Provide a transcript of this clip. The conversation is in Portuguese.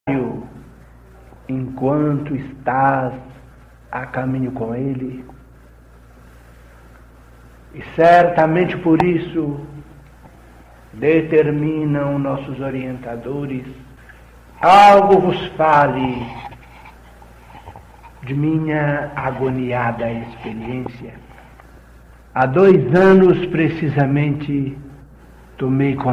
enquanto estás a caminho com Ele. E certamente por isso determinam nossos orientadores: algo vos fale de minha agoniada experiência. Há 2 anos precisamente tomei contato